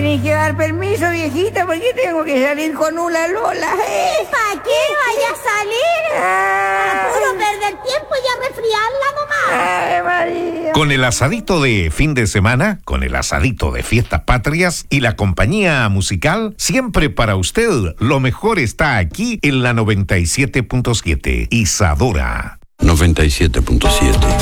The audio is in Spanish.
tenés que dar permiso, viejita, porque tengo que salir con una Lola. ¿Para qué vaya a salir? Para puro perder tiempo y a resfriarla nomás. ¡Ay, María! Con el asadito de fin de semana, con el asadito de fiestas patrias y la compañía musical, siempre para usted lo mejor está aquí en la 97.7. Isadora 97.7.